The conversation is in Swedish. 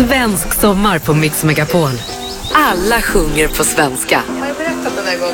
Svensk sommar på Mix Megapol. Alla sjunger på svenska.